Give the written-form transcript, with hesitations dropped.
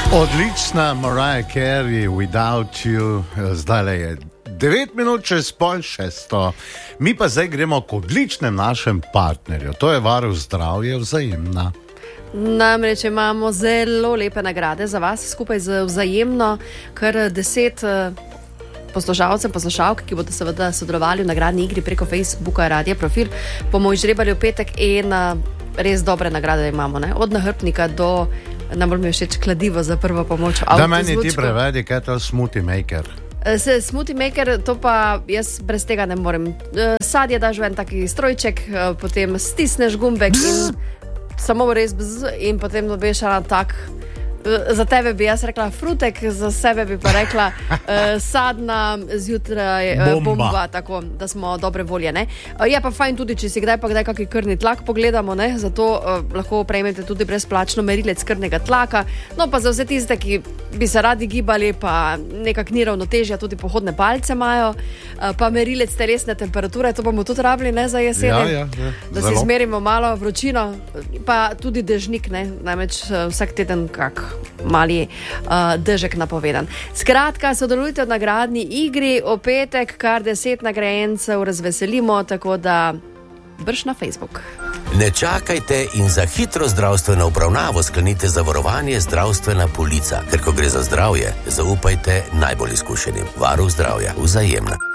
Odlična Mariah Carey, Without You, zdaj je 9 minut čez 5:30. Mi pa zdaj gremo k odličnem našem partnerju, to je Varuh zdravja Vzajemna. Namreč imamo zelo lepe nagrade za vas, skupaj z Vzajemno, kar 10 poslušalcev, poslušalk, ki bodo seveda sodelovali v nagradni igri preko Facebooka Radio Profil, bomo izžrebali v petek in res dobre nagrade imamo, ne? Od nahrbtnika do najbolj mi všeč kladivo za prvo pomoč. Da meni ti prevedi, kaj je to smoothie maker? Smoothie maker, to pa jaz brez tega ne morem. Sadje daš v en taki strojček, potem stisneš gumbek in samo res in potem dobiš tak. Za tebe bi jaz rekla frutek, za sebe bi pa rekla sadna zjutraj bomba, tako da smo dobre volje, ne? Je pa fajn tudi, če si kdaj pa kdaj kakšen krvni tlak pogledamo, ne? Zato lahko prejmete tudi brezplačno merilec krvnega tlaka. No pa za vse tiste, ki bi se radi gibali, pa nekak ni ravnotežja, tudi pohodne palce imajo, pa merilec telesne temperature, to bomo tudi rabili, ne, za jesen. Ja, da si izmerimo malo vročino, pa tudi dežnik, ne? Namreč vsak teden kak mali dežek napovedan. Skratka, sodelujte v nagradni igri, v petek kar 10 nagrajencev razveselimo, tako da brž na Facebook. Ne čakajte in za hitro zdravstveno obravnavo sklenite zavarovanje Zdravstvena polica, ker ko gre za zdravje, zaupajte najbolj izkušenim. Varuh zdravja Vzajemna.